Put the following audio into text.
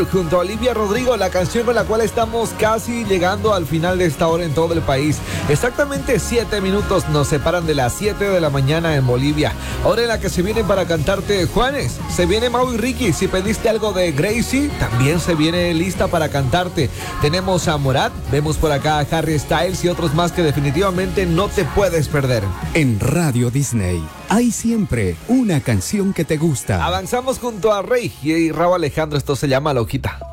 Junto a Olivia Rodrigo, la canción con la cual estamos casi llegando al final de esta hora en todo el país. Exactamente 7 minutos nos separan de las 7 de la mañana en Bolivia. Hora en la que se vienen para cantarte Juanes, se viene Mau y Ricky. Si pediste algo de Gracie, también se viene lista para cantarte. Tenemos a Morat, vemos por acá a Harry Styles y otros más que definitivamente no te puedes perder. En Radio Disney hay siempre una canción que te gusta. Avanzamos junto a Rey y Raúl Alejandro, esto se llama Loquita.